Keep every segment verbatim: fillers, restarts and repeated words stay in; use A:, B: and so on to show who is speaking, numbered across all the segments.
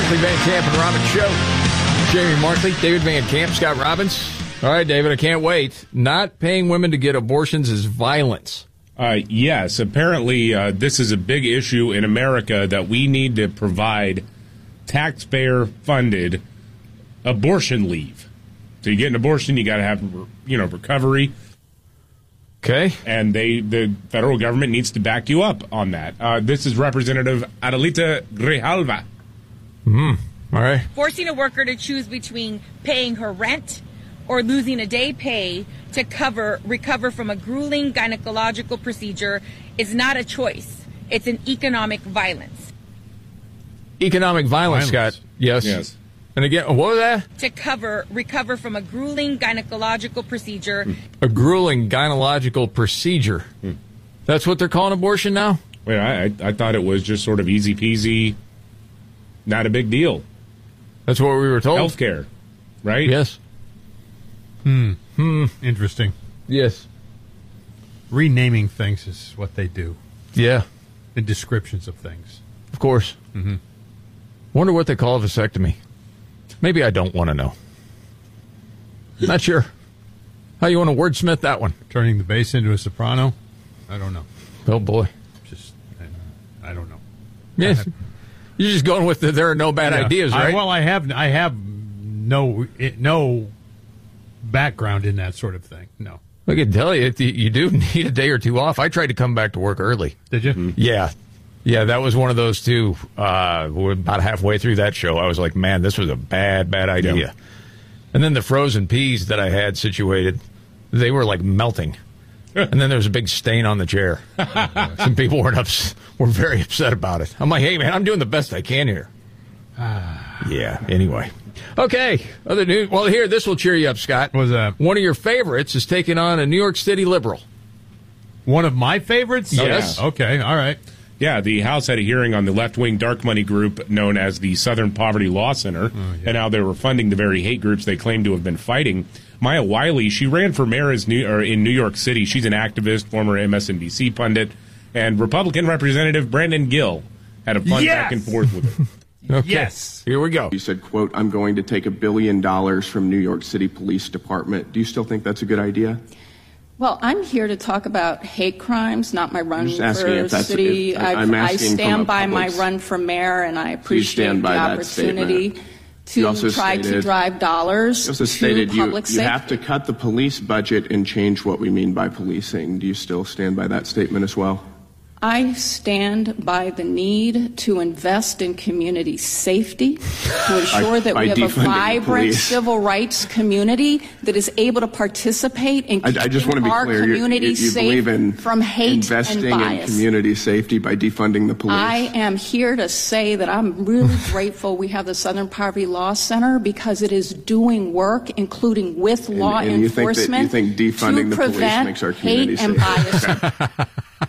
A: Markley, Van Camp, and Robbins Show. Jamie Markley, David Van Camp, Scott Robbins. All right, David, I can't wait. Not paying women to get abortions is violence.
B: Uh, yes, apparently uh, this is a big issue in America that we need to provide taxpayer-funded abortion leave. So you get an abortion, you got to have, you know, recovery.
A: Okay.
B: And they, the federal government needs to back you up on that. Uh, this is Representative Adelita Grijalva.
A: Hmm. All right.
C: Forcing a worker to choose between paying her rent or losing a day pay to cover recover from a grueling gynecological procedure is not a choice. It's an economic violence.
A: Economic violence,
B: Violence.
A: Scott. Yes.
B: Yes.
A: And again, what was that?
C: To cover recover from a grueling gynecological procedure.
A: A grueling gynecological procedure.
B: Hmm.
A: That's what they're calling abortion now?
B: Wait, I, I I thought it was just sort of easy peasy, not a big deal.
A: That's what we were told.
B: Healthcare, right?
A: Yes.
D: Hmm.
A: Hmm.
D: Interesting.
A: Yes.
D: Renaming things is what they do.
A: Yeah.
D: The descriptions of things.
A: Of course.
D: Mm-hmm.
A: Wonder what they call a vasectomy. Maybe I don't want to know. Not sure. How you want to wordsmith that one?
D: Turning the bass into a soprano? I don't know.
A: Oh, boy.
D: Just, I, I don't know.
A: Yes. You're just going with the there are no bad
D: Yeah.
A: ideas, right?
D: I, well, I have I have no it, no background in that sort of thing. No.
A: I can tell you, you do need a day or two off. I tried to come back to work early.
D: Did you?
B: Mm-hmm.
A: Yeah. Yeah, that was one of those two. Uh, we're about halfway through that show, I was like, man, this was a bad, bad idea.
B: Yeah.
A: And then the frozen peas that I had situated, they were like melting. And then there was a big stain on the chair. Some people were ups- were very upset about it. I'm like, hey, man, I'm doing the best I can here. Yeah, anyway. Okay, other news. Well, here, this will cheer you up, Scott.
D: What was that?
A: One of your favorites is taking on a New York City liberal.
D: One of my favorites?
A: Yes.
D: Oh, yeah. Okay, all right.
B: Yeah, the House had a hearing on the left-wing dark money group known as the Southern Poverty Law Center,
D: Oh, yeah.
B: and how they were funding the very hate groups they claim to have been fighting. Maya Wiley, she ran for mayor as New, or in New York City. She's an activist, former M S N B C pundit, and Republican Representative Brandon Gill had a fun
D: Yes!
B: back and forth with her.
A: Okay.
D: Yes.
A: Here we go.
E: You said, quote, I'm going to take a billion dollars from New York City Police Department. Do you still think that's a good idea?
F: Well, I'm here to talk about hate crimes, not my run
E: just asking
F: for
E: if that's-
F: city.
E: if-
F: I've-
E: I'm
F: I
E: asking from a
F: stand by my
E: public's-
F: run for mayor, and I appreciate
E: stand
F: the
E: by that
F: opportunity
E: statement. You
F: to
E: also
F: try to
E: stated-
F: drive dollars
E: You also
F: to
E: stated you,
F: public
E: you
F: safety.
E: have to cut the police budget and change what we mean by policing. Do you still stand by that statement as well?
F: I stand by the need to invest in community safety, to ensure that
E: by
F: we have a
E: defunding the
F: vibrant
E: police.
F: civil rights community that is able to participate in
E: I, I just want to
F: keeping
E: be
F: our
E: clear. You,
F: community
E: you, you
F: safe
E: believe in
F: from hate
E: investing
F: and
E: in
F: bias.
E: community safety by defunding the police.
F: I am here to say that I'm really grateful we have the Southern Poverty Law Center because it is doing work, including with
E: And-
F: law
E: and you think that- you
F: enforcement,
E: think defunding
F: to
E: the police
F: prevent
E: makes our
F: hate
E: community
F: and
E: safe.
F: bias.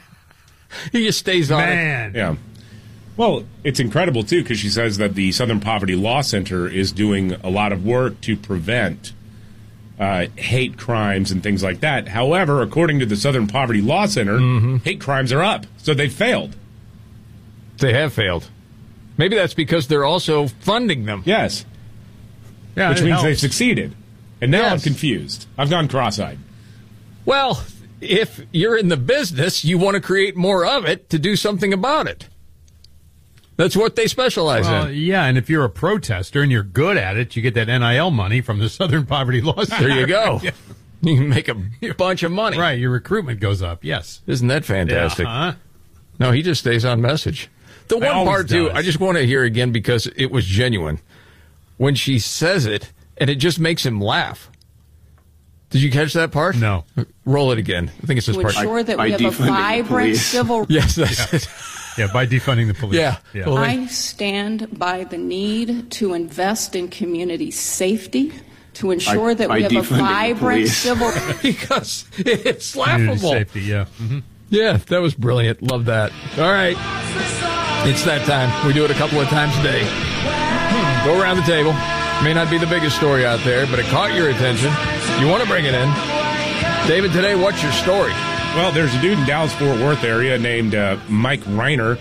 A: He just stays on it.
D: Man.
B: Yeah. Well, it's incredible, too, because she says that the Southern Poverty Law Center is doing a lot of work to prevent uh, hate crimes and things like that. However, according to the Southern Poverty Law Center,
A: Mm-hmm.
B: hate crimes are up, so they failed.
A: They have failed. Maybe that's because they're also funding them.
B: Yes,
D: Yeah,
B: which
D: it
B: means
D: helps.
B: they've succeeded. And now I'm
A: Yes.
B: confused. I've gone cross-eyed.
A: Well, if you're in the business, you want to create more of it to do something about it. That's what they specialize
D: Well,
A: in.
D: yeah, and if you're a protester and you're good at it, you get that N I L money from the Southern Poverty Law Center.
A: There you go.
D: Yeah.
A: You can make a bunch of money.
D: Right, your recruitment goes up, yes.
A: Isn't that fantastic?
D: Uh-huh.
A: No, he just stays on message. The
B: I
A: one
B: always
A: part, too,
B: does.
A: I just want to hear again because it was genuine. When she says it, and it just makes him laugh. Did you catch that part?
D: No.
A: Roll it again. I think it's this
F: to
A: part.
F: ensure that
E: By
F: we have a
E: defunding the
F: vibrant
E: police.
F: civil
A: Yes, that's it.
D: Yeah, by defunding the police.
A: Yeah.
D: yeah.
A: Well,
F: I stand by the need to invest in community safety, to ensure that
E: by
F: we have a
E: defunding the
F: vibrant
E: police.
F: civil.
A: because it's
D: Community
A: laughable.
D: safety, yeah. hmm
A: Yeah, that was brilliant. Love that. All right. It's that time. We do it a couple of times a day. Go around the table. May not be the biggest story out there, but it caught your attention. You want to bring it in. David, today, what's your story?
B: Well, there's a dude in Dallas-Fort Worth area named uh, Mike Reiner.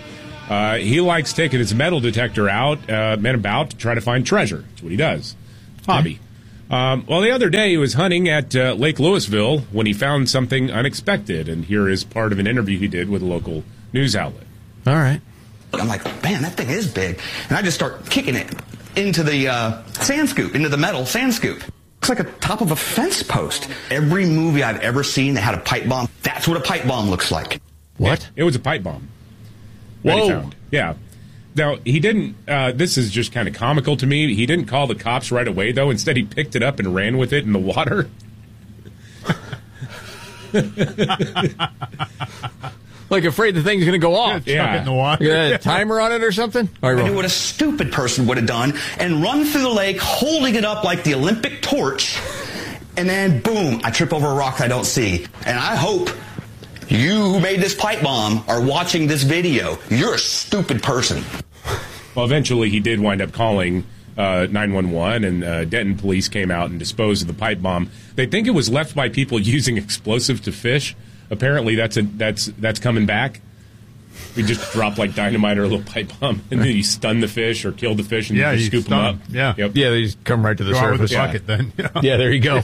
B: Uh, he likes taking his metal detector out, uh, and about to try to find treasure. That's what he does. Hobby. Um, well, the other day he was hunting at uh, Lake Louisville when he found something unexpected, and here is part of an interview he did with a local news outlet.
A: All right.
G: I'm like, man, that thing is big. And I just start kicking it into the uh, sand scoop, into the metal sand scoop. Looks like a top of a fence post. Every movie I've ever seen that had a pipe bomb, that's what a pipe bomb looks like.
A: What?
B: It, it was a pipe bomb. That he
A: Whoa.
B: found. Yeah. Now, he didn't, uh, this is just kind of comical to me. He didn't call the cops right away, though. Instead, he picked it up and ran with it in the water.
A: Like afraid the thing's going to go off.
B: Yeah.
D: Chuck it in the water.
A: You got a timer on it or something? All right,
G: I
A: roll.
G: knew what a stupid person would have done and run through the lake holding it up like the Olympic torch, and then boom, I trip over a rock I don't see. And I hope you who made this pipe bomb are watching this video. You're a stupid person.
B: Well, eventually he did wind up calling uh, nine one one, and uh, Denton police came out and disposed of the pipe bomb. They think it was left by people using explosives to fish. Apparently, that's a, that's that's coming back. We just drop like dynamite or a little pipe bomb, and then you stun the fish or kill the fish, and
D: Yeah,
B: you
D: you
B: scoop
D: stun
B: them up.
D: 'em. Yeah.
B: Yep.
A: Yeah, they just come right to the
D: Go out with
A: surface.
D: a bucket then. Yeah.
A: Yeah, there you go.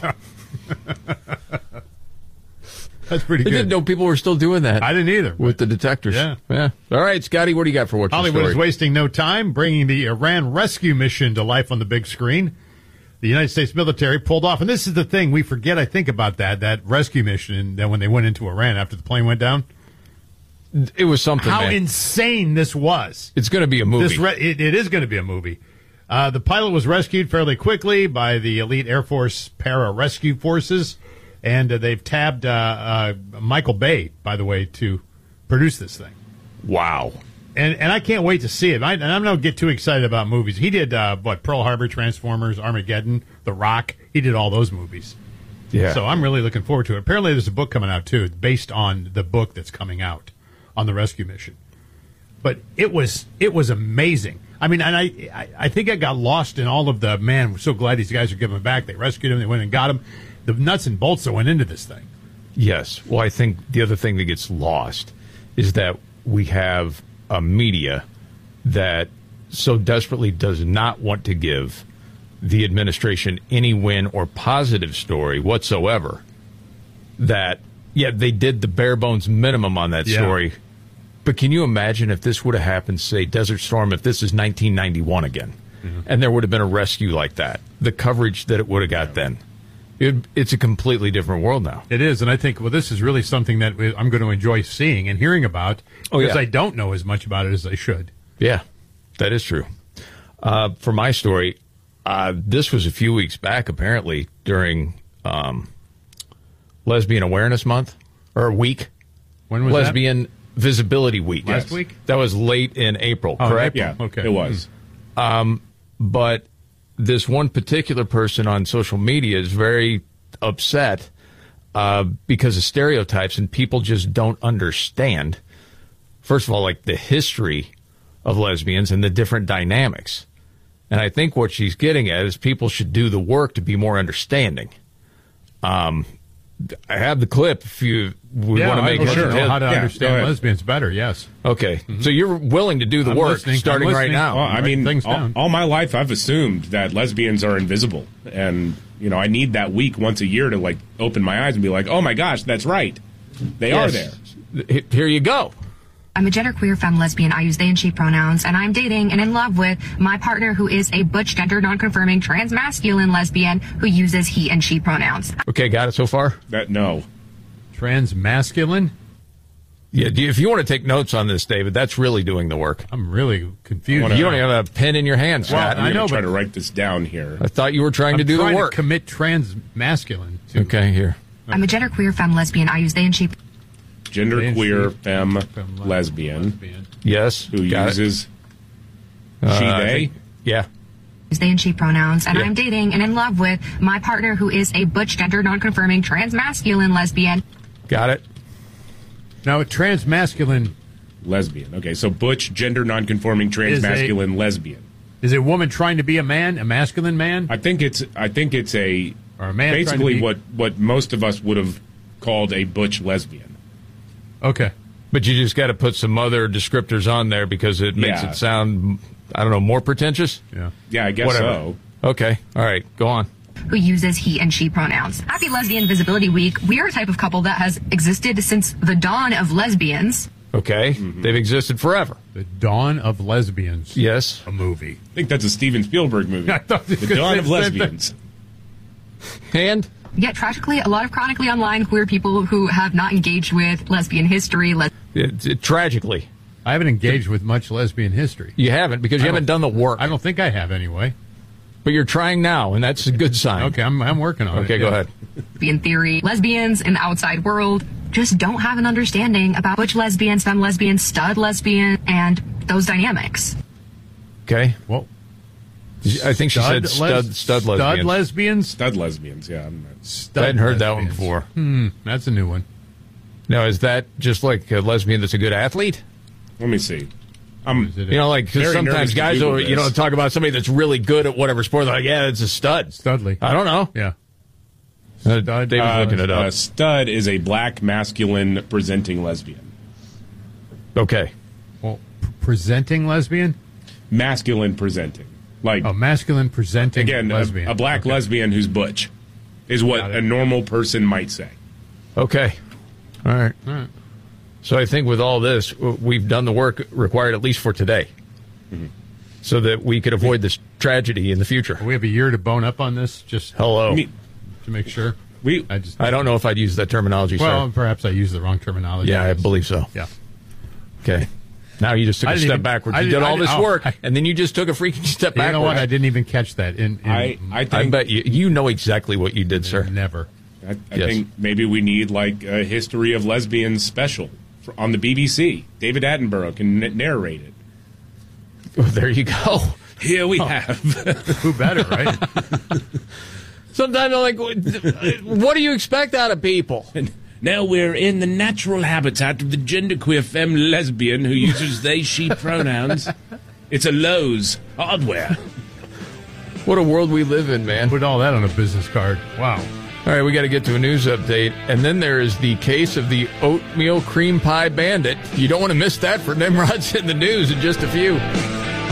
D: That's pretty
A: I
D: good.
A: didn't know people were still doing that.
D: I didn't either.
A: With the detectors.
D: Yeah.
A: Yeah. All right, Scotty, what do you got for what's your
D: Hollywood
A: story?
D: is wasting no time bringing the Iran rescue mission to life on the big screen. The United States military pulled off, and this is the thing we forget. I think about that that rescue mission, and then when they went into Iran after the plane went down,
A: It was something,
D: how
A: man.
D: insane this was.
A: It's going to be a movie.
D: This re- it, it is going to be a movie. Uh, the pilot was rescued fairly quickly by the elite Air Force para-rescue forces, and uh, they've tabbed uh, uh, Michael Bay, by the way, to produce this thing.
A: Wow.
D: And and I can't wait to see it. I, and I'm not going to get too excited about movies. He did, uh, what, Pearl Harbor, Transformers, Armageddon, The Rock. He did all those movies.
A: Yeah.
D: So I'm really looking forward to it. Apparently there's a book coming out, too, based on the book that's coming out on the rescue mission. But it was it was amazing. I mean, and I, I, I think I got lost in all of the, man, we're so glad these guys are giving back. They rescued him. They went and got him. The nuts and bolts that went into this thing.
A: Yes. Well, I think the other thing that gets lost is that we have a media that so desperately does not want to give the administration any win or positive story whatsoever that, yeah, they did the bare bones minimum on that
D: Yeah.
A: story. But can you imagine if this would have happened, say, Desert Storm, if this is nineteen ninety-one again, mm-hmm. and there would have been a rescue like that, the coverage that it would have got then? It, it's a completely different world now.
D: It is, and I think, well, this is really something that we- I'm going to enjoy seeing and hearing about
A: Oh,
D: because
A: yeah.
D: I don't know as much about it as I should.
A: Yeah, that is true. Uh, for my story, uh, this was a few weeks back, apparently, during um, Lesbian Awareness Month, or week.
D: When was
A: Lesbian Visibility Week.
D: Last
A: Yes.
D: week?
A: That was late in April,
D: Oh,
A: correct?
B: Yeah,
D: Okay.
B: it was.
A: But this one particular person on social media is very upset uh, because of stereotypes, and people just don't understand, first of all, like the history of lesbians and the different dynamics. And I think what she's getting at is people should do the work to be more understanding. Um, I have the clip if you would
D: Yeah,
A: want to make
D: I
A: it.
D: want to know how to
B: Yeah, go
D: understand
B: ahead.
D: lesbians better, yes.
A: Okay, so you're willing to do the
D: I'm
A: work
D: listening. I'm
A: starting right
D: listening.
A: now.
B: Well, I
D: Write
B: mean,
D: things
B: all,
D: down.
B: all my life I've assumed that lesbians are invisible, and you know I need that week once a year to like open my eyes and be like, oh my gosh, that's right, they are there.
A: Yes. Here you go.
H: I'm a genderqueer femme lesbian. I use they and she pronouns, and I'm dating and in love with my partner who is a butch gender nonconfirming transmasculine lesbian who uses he and she pronouns.
A: Okay, got it so far?
B: That no,
D: Transmasculine?
A: Yeah, do you, if you want to take notes on this, David, that's really doing the work.
D: I'm really confused.
B: wanna-
A: You don't even have a pen in your hand, Scott.
B: I'm
D: I
B: gonna
D: know,
B: try
D: but-
B: to write this down here.
A: I thought you were trying
D: I'm
A: to do
D: trying
A: the work.
D: to commit transmasculine. To
A: Okay, here.
H: I'm a genderqueer femme lesbian. I use they and she
B: Genderqueer
D: She-
B: femme
D: femme
B: lesbian
D: lesbian.
A: Yes.
B: who
A: got it.
B: uses
A: Uh,
B: she
A: I
B: they.
A: think- Yeah.
H: use they and she pronouns, and
A: Yeah.
H: I'm dating and in love with my partner who is a butch gender nonconfirming transmasculine lesbian.
A: Got it.
D: Now, a transmasculine,
B: lesbian. Okay, so butch, gender nonconforming,
D: Is a-
B: transmasculine, lesbian.
D: is a woman trying to be a man, a masculine man?
B: I think it's I think it's a
D: Or a man trying to
B: basically
D: be-
B: what what most of us would have called a butch lesbian.
D: Okay.
A: But you just got to put some other descriptors on there because it makes
B: Yeah.
A: it sound, I don't know, more pretentious?
D: Yeah.
B: Yeah, I guess
A: Whatever.
B: so.
A: Okay. All right. Go on.
H: Who uses he and she pronouns. Happy Lesbian Visibility Week. We are a type of couple that has existed since the dawn of lesbians.
A: Okay.
B: Mm-hmm.
A: They've existed forever.
D: The Dawn of Lesbians.
A: Yes.
D: A movie.
B: I think that's a Steven Spielberg movie.
D: I thought you
B: The
D: were
B: Dawn
D: gonna
B: of
D: say
B: Lesbians.
A: And
H: Yet, tragically, a lot of chronically online queer people who have not engaged with lesbian history, les-
A: it, it, tragically,
D: I haven't engaged with much lesbian history.
A: you haven't because you
D: I
A: haven't done
D: don't-
A: the work.
D: I don't think I have anyway.
A: But you're trying now, and that's a good sign.
D: Okay, I'm, I'm working on it.
A: Okay, go
D: yeah.
A: ahead.
H: lesbian theory, lesbians in the outside world just don't have an understanding about butch lesbians, femme lesbians, stud lesbian, and those dynamics.
A: Okay.
D: Well,
A: I think she said stud,
D: les-
A: stud lesbians.
D: Stud lesbians?
B: Stud lesbians, yeah. I'm not-
D: Stud
A: I hadn't heard that one
D: lesbians.
A: before.
D: Hmm, that's a new one.
A: Now, is that just like a lesbian that's a good athlete?
B: Let me see. Um,
D: Is it
A: You know, like 'cause
B: Very nervous
A: sometimes
B: to
A: guys
B: Google
A: will, you know,
B: this.
A: talk about somebody that's really good at whatever sport. They're like, yeah, it's a stud.
D: Studley.
A: I don't know.
D: Yeah.
A: Uh, David's
B: uh,
A: looking it up.
B: A stud is a black masculine presenting lesbian.
A: Okay.
D: Well, p- presenting lesbian?
B: Masculine presenting. Like,
D: Oh, masculine presenting
B: again, a,
D: lesbian.
B: a black
D: Okay.
B: lesbian who's butch is what
D: Got it.
B: a normal person might say.
A: Okay. All right.
D: All right.
A: So I think with all this, w- we've done the work required at least for today, so that we could avoid this tragedy in the future.
D: We have a year to bone up on this, just
A: Hello.
B: I mean,
D: to make sure.
B: we
D: I just.
A: I don't know if I'd use that terminology,
D: Well,
A: sir.
D: perhaps I used the wrong terminology.
A: Yeah, I believe so.
D: Yeah.
A: Okay. Now you just took
D: I
A: a
D: didn't
A: step
D: even-
A: backwards.
D: I
A: You
D: didn't-
A: did
D: I
A: all
D: didn't-
A: this
D: oh,
A: work,
D: I-
A: and then you just took a freaking step
D: You
A: backwards.
D: know what? I didn't even catch that. In, in
B: I, I
A: I
B: think
A: bet you you know exactly what you did, sir.
D: never.
B: I, I
A: Yes.
B: think maybe we need like a history of lesbians special for, on the B B C. David Attenborough can n- narrate it.
A: Well, there you go.
B: Here we have.
D: Who better, right?
A: Sometimes I'm like, what do you expect out of people?
B: Now we're in the natural habitat of the genderqueer femme lesbian who uses they, she pronouns. It's a Lowe's hardware.
A: What a world we live in, man.
D: Put all that on a business card. Wow.
A: All right, we got to get to a news update. And then there is the case of the oatmeal cream pie bandit. You don't want to miss that for Nimrod's in the news in just a few.